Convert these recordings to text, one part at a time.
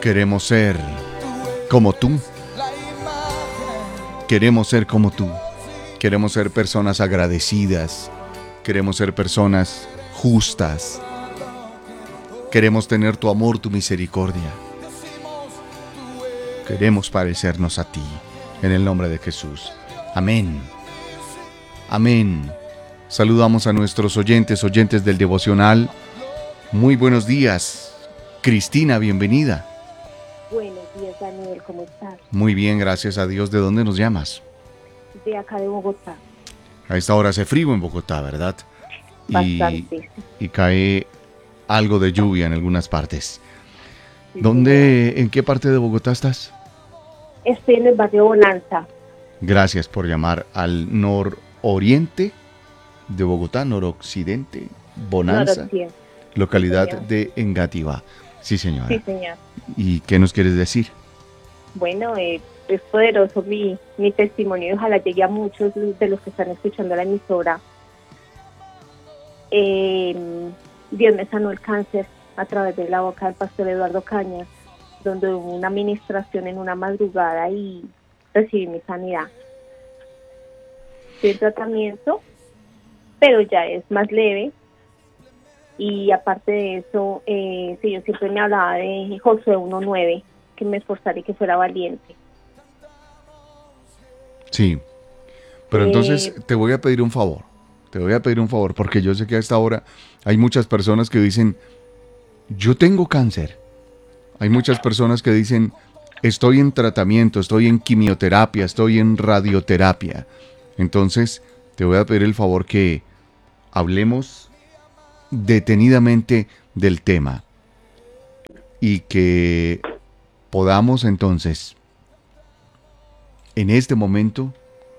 Queremos ser como tú. Queremos ser como tú. Queremos ser personas agradecidas. Queremos ser personas justas. Queremos tener tu amor, tu misericordia. Queremos parecernos a ti. En el nombre de Jesús. Amén. Amén. Saludamos a nuestros oyentes del devocional. Muy buenos días. Cristina, bienvenida. Buenos días, Daniel, ¿cómo estás? Muy bien, gracias a Dios. ¿De dónde nos llamas? De acá de Bogotá. A esta hora hace frío en Bogotá, ¿verdad? Bastante. Y cae algo de lluvia en algunas partes. Sí, ¿En qué parte de Bogotá estás? estoy en el barrio Bonanza. Gracias por llamar al nororiente de Bogotá, noroccidente, Bonanza, Noroccidente. localidad Sí, de Engativá. Sí, señora. sí, señor. ¿Y qué nos quieres decir? Bueno, es poderoso mi testimonio y ojalá llegue a muchos de los que están escuchando la emisora. Dios me sanó el cáncer a través de la boca del pastor Eduardo Cañas, donde hubo una administración en una madrugada y recibí mi sanidad. Estoy en tratamiento, pero ya es más leve. Y aparte de eso, Señor siempre me hablaba de Josué 1:9, que me esforzara y que fuera valiente. Sí, pero entonces te voy a pedir un favor. Te voy a pedir un favor porque yo sé que a esta hora hay muchas personas que dicen, yo tengo cáncer. Hay muchas personas que dicen, estoy en tratamiento, estoy en quimioterapia, estoy en radioterapia. Entonces, te voy a pedir el favor que hablemos detenidamente del tema y que podamos entonces, en este momento,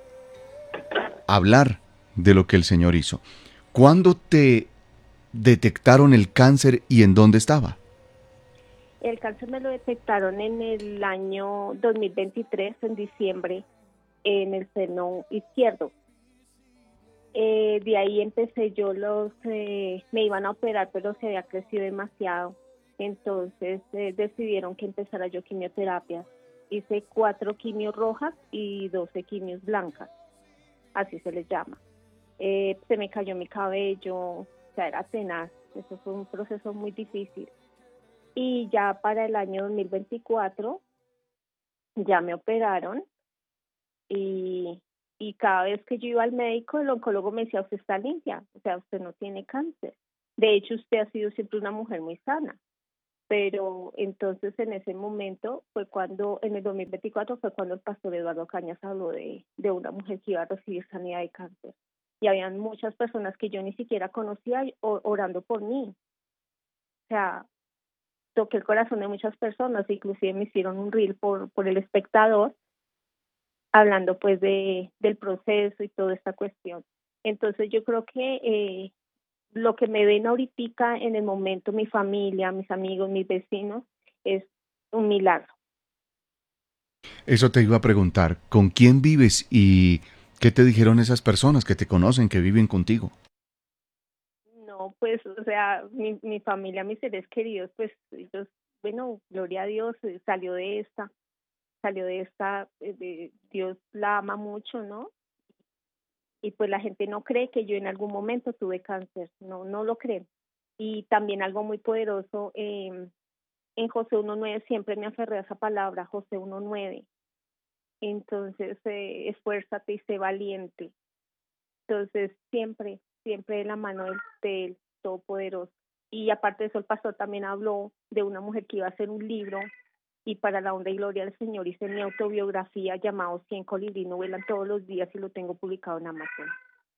hablar de lo que el Señor hizo. ¿Cuándo te detectaron el cáncer y en dónde estaba? El cáncer me lo detectaron en el año 2023, en diciembre, en el seno izquierdo. De ahí empecé me iban a operar, pero se había crecido demasiado. Entonces decidieron que empezara yo quimioterapia. Hice 4 quimios rojas y 12 quimios blancas, así se les llama. Se me cayó mi cabello, o sea, era tenaz. Eso fue un proceso muy difícil. Y ya para el año 2024 ya me operaron y cada vez que yo iba al médico, el oncólogo me decía, usted está limpia, o sea, usted no tiene cáncer. De hecho, usted ha sido siempre una mujer muy sana. Pero entonces en ese momento en el 2024 fue cuando el pastor Eduardo Cañas habló de una mujer que iba a recibir sanidad de cáncer. Y habían muchas personas que yo ni siquiera conocía orando por mí. O sea, toqué el corazón de muchas personas, inclusive me hicieron un reel por el espectador, hablando pues del proceso y toda esta cuestión. Entonces yo creo que lo que me ven ahorita en el momento, mi familia, mis amigos, mis vecinos, es un milagro. Eso te iba a preguntar, ¿con quién vives y qué te dijeron esas personas que te conocen, que viven contigo? No, pues, o sea, mi familia, mis seres queridos, pues ellos, bueno, gloria a Dios, salió de esta, Dios la ama mucho, ¿no? Y pues la gente no cree que yo en algún momento tuve cáncer, no lo creen. Y también algo muy poderoso, en Josué 1:9 siempre me aferré a esa palabra, Josué 1:9. Entonces, esfuérzate y sé valiente. Entonces, siempre de la mano del Todopoderoso. Y aparte de eso, el pastor también habló de una mujer que iba a hacer un libro y para la honra y gloria del Señor hice mi autobiografía llamado 100 colibríes no vuelan todos los días y lo tengo publicado en Amazon.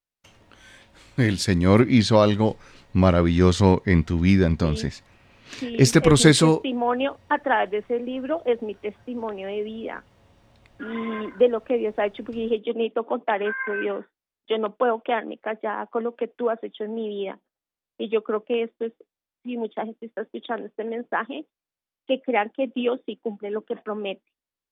El Señor hizo algo maravilloso en tu vida Sí, entonces. sí, Este es mi proceso, testimonio a través de ese libro, es mi testimonio de vida y de lo que Dios ha hecho, porque dije, yo necesito contar esto, Dios. Yo no puedo quedarme callada con lo que tú has hecho en mi vida. Y yo creo que esto es, si mucha gente está escuchando este mensaje, que crean que Dios sí cumple lo que promete.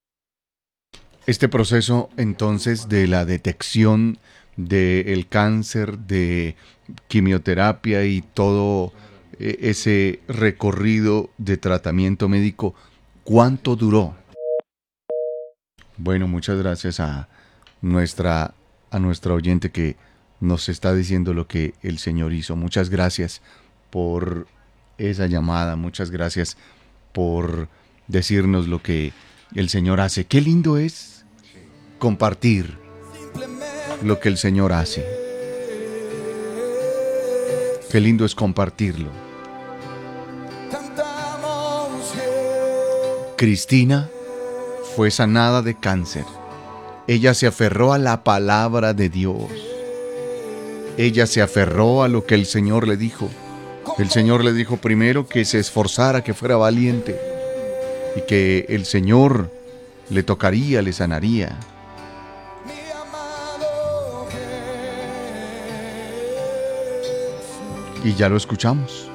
este proceso entonces de la detección del cáncer, de quimioterapia y todo ese recorrido de tratamiento médico, ¿Cuánto duró? Bueno, muchas gracias a nuestra oyente que nos está diciendo lo que el Señor hizo. Muchas gracias por esa llamada, muchas gracias por decirnos lo que el Señor hace. Qué lindo es compartir lo que el Señor hace. Qué lindo es compartirlo. Cristina fue sanada de cáncer. Ella se aferró a la palabra de Dios. Ella se aferró a lo que el Señor le dijo. El Señor le dijo primero que se esforzara, que fuera valiente y que el Señor le tocaría, le sanaría. Y ya lo escuchamos.